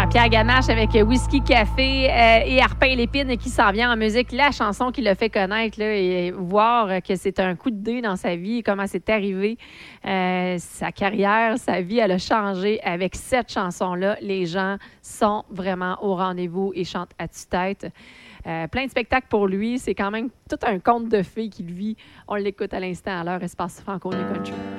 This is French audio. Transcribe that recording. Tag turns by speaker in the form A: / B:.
A: Pierre Gamache avec Whisky Café et Arpin Lépine qui s'en vient en musique. La chanson qui l'a fait connaître là, et voir que c'est un coup de dé dans sa vie, comment c'est arrivé. Sa carrière, sa vie, elle a changé avec cette chanson-là. Les gens sont vraiment au rendez-vous et chantent à tue-tête. Plein de spectacles pour lui. C'est quand même tout un conte de fées qu'il vit. On l'écoute à l'instant à l'heure Espace Francophone Country.